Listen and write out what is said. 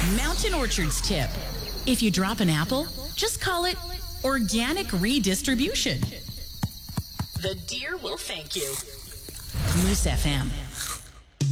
Mountain Orchards tip. If you drop an apple, just call it organic redistribution. The deer will thank you. Moose FM.